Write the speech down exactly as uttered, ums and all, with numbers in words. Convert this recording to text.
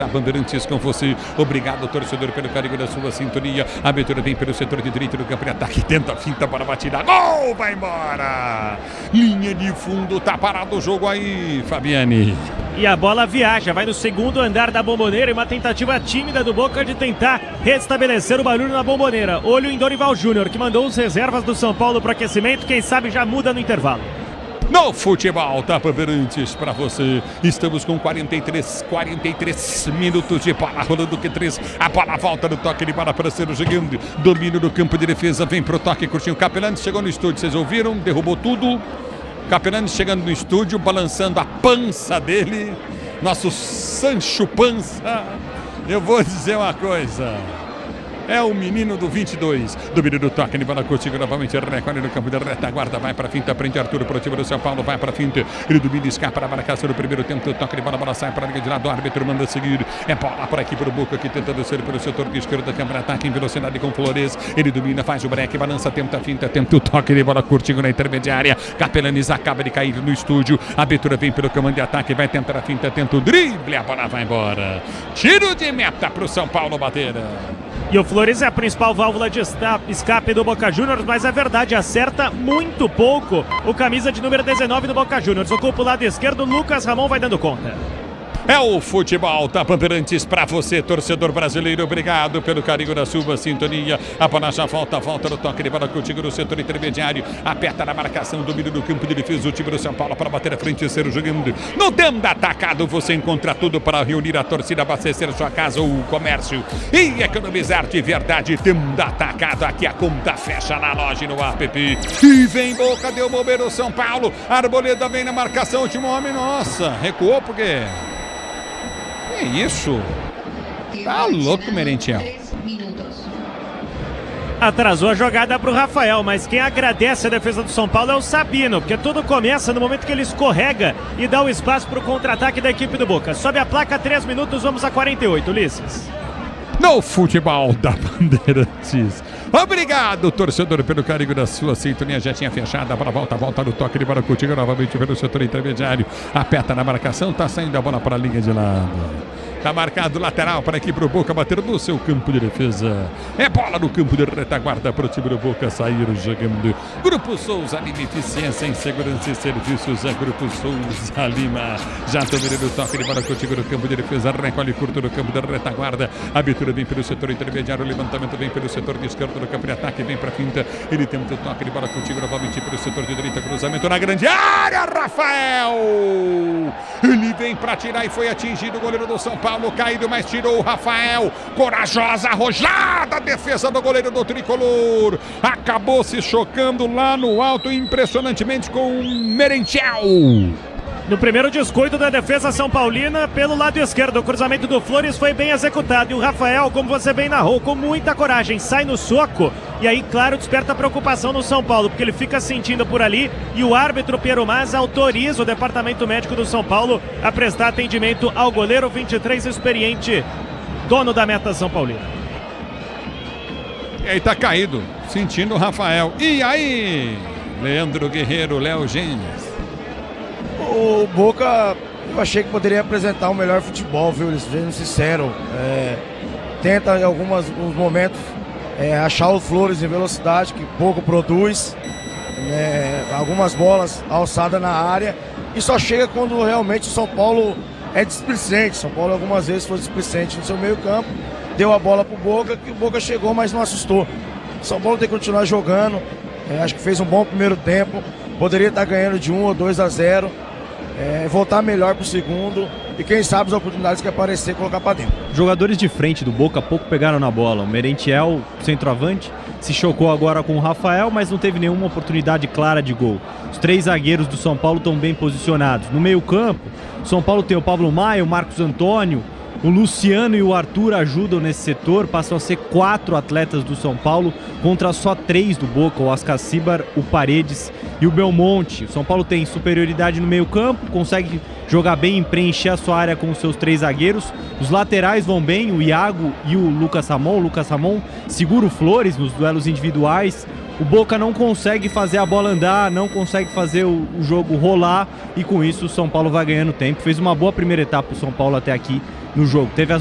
A Bandeirantes com você, obrigado torcedor pelo carinho da sua sintonia. A abertura vem pelo setor de direito do campo de ataque, tenta a finta para a batida, gol, vai embora, linha de fundo, tá parado o jogo aí, Fabiane. E a bola viaja, vai no segundo andar da Bombonera e uma tentativa tímida do Boca de tentar restabelecer o barulho na Bombonera. Olho em Dorival Júnior, que mandou os reservas do São Paulo para o aquecimento, quem sabe já muda no intervalo. No futebol, tá Bandeirantes para você. Estamos com quarenta e três, quarenta e três minutos de bola rolando que três. A bola volta no toque de bola para ser o gigante. Domínio do campo de defesa, vem pro toque, curtinho. Capelanes chegou no estúdio, vocês ouviram? Derrubou tudo. Capelanes chegando no estúdio, balançando a pança dele. Nosso Sancho Pança. Eu vou dizer uma coisa. É o menino do vinte e dois. Domínio do toque, ele vai lá contigo novamente. Recolhe no campo de retaguarda. Vai para a finta, prende Arthur para o time do São Paulo. Vai para a finta. Ele domina, escapa para a marcação no primeiro tempo. O toque de bola, a bola sai para a linha de lado. O árbitro manda seguir. É bola por aqui para o Boca, aqui tentando ser pelo setor de esquerda da câmara. Ataque em velocidade com Flores. Ele domina, faz o break, balança, tenta a finta, tenta o toque de bola curtinho na intermediária. Capelanes acaba de cair no estúdio. A abertura vem pelo comando de ataque. Vai tentar a finta, tenta o drible. A bola vai embora. Tiro de meta para o São Paulo bater. E o Flores é a principal válvula de escape do Boca Juniors, mas a verdade, acerta muito pouco o camisa de número dezenove do Boca Juniors. Ocupa o lado esquerdo, Lucas Ramon vai dando conta. É o futebol, tá Bandeirantes para você, torcedor brasileiro. Obrigado pelo carinho da sua sintonia. A bola já volta, volta no toque de bola contigo no setor intermediário. Aperta na marcação, domínio do campo de defesa. O time do São Paulo para bater a frente e ser jogando. No Tenda Atacado você encontra tudo para reunir a torcida, abastecer sua casa ou o comércio e economizar de verdade. Tenda Atacado, aqui a conta fecha na loja e no app. E vem Boca, deu bobeira o São Paulo. Arboleda vem na marcação, último homem, nossa, recuou porque... Que isso? Tá louco, Merentiel. Atrasou a jogada para o Rafael, mas quem agradece a defesa do São Paulo é o Sabino, porque tudo começa no momento que ele escorrega e dá o espaço para o contra-ataque da equipe do Boca. Sobe a placa, três minutos, vamos a quarenta e oito, Ulisses. No futebol da Bandeirantes. Obrigado, torcedor, pelo carinho da sua sintonia. Já tinha fechado, a bola volta, volta no toque de bola contigo novamente pelo setor intermediário. Aperta na marcação, tá saindo a bola para a linha de lado. Tá marcado lateral para aqui pro Boca bater no seu campo de defesa. É bola no campo de retaguarda para o time do Boca sair jogando. Grupo Souza Lima, eficiência em segurança e serviços. É Grupo Souza Lima. Já tomando o toque de bola contigo no campo de defesa. Recolhe curto no campo de retaguarda. A abertura vem pelo setor intermediário. O levantamento vem pelo setor de esquerda do campo de ataque. Vem para a finta. Ele tenta o toque de bola contigo novamente pelo setor de direita. Cruzamento na grande área. Rafael! Ele vem para tirar e foi atingido o goleiro do São Paulo. Caído, mas tirou o Rafael. Corajosa, arrojada a defesa do goleiro do Tricolor. Acabou se chocando lá no alto, impressionantemente, com o Merentiel. No primeiro descuido da defesa São Paulina, pelo lado esquerdo, o cruzamento do Flores foi bem executado. E o Rafael, como você bem narrou, com muita coragem, sai no soco. E aí, claro, desperta preocupação no São Paulo, porque ele fica sentindo por ali. E o árbitro Piero Mas autoriza o departamento médico do São Paulo a prestar atendimento ao goleiro vinte e três experiente, dono da meta São Paulina. E aí tá caído, sentindo o Rafael. E aí, Leandro Guerreiro, Léo Gênesis. O Boca, eu achei que poderia apresentar um melhor futebol, viu? Sendo sincero. É, tenta em alguns momentos é, achar o Flores em velocidade, que pouco produz. É, algumas bolas alçadas na área. E só chega quando realmente o São Paulo é displicente. São Paulo algumas vezes foi displicente no seu meio campo. Deu a bola pro Boca, que o Boca chegou, mas não assustou. O São Paulo tem que continuar jogando. É, acho que fez um bom primeiro tempo. Poderia estar ganhando de um ou dois a zero. É, voltar melhor pro segundo e quem sabe as oportunidades que aparecer colocar para dentro. Jogadores de frente do Boca pouco pegaram na bola. O Merentiel, centroavante, se chocou agora com o Rafael, mas não teve nenhuma oportunidade clara de gol. Os três zagueiros do São Paulo estão bem posicionados. No meio campo, o São Paulo tem o Pablo Maia, o Marcos Antônio, o Luciano e o Arthur ajudam nesse setor, passam a ser quatro atletas do São Paulo contra só três do Boca, o Ascacibar, o Paredes e o Belmonte. O São Paulo tem superioridade no meio campo, consegue jogar bem e preencher a sua área com os seus três zagueiros. Os laterais vão bem, o Iago e o Lucas Ramon. O Lucas Ramon segura o Flores nos duelos individuais. O Boca não consegue fazer a bola andar, não consegue fazer o, o jogo rolar e com isso o São Paulo vai ganhando tempo. Fez uma boa primeira etapa o São Paulo até aqui no jogo. Teve as